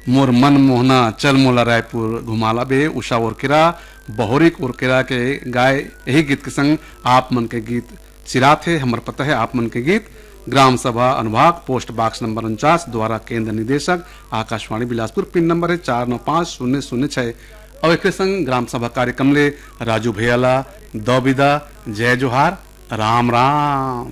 मोर मन मोहना चल मोला रायपुर घुमाला बे उषा ओरकेरा बहुरिक ओरकेरा के गाय यही गीत के संग आप मन के गीत चिरात है। हमार पता है आप मन के गीत ग्राम सभा अनुभाग पोस्ट बॉक्स नंबर 49 द्वारा केंद्र निदेशक आकाशवाणी बिलासपुर पिन नंबर है 495006 और एक संग ग्राम सभा कार्यक्रम ले राजू भैयाला दबिदा जय जोहार राम राम।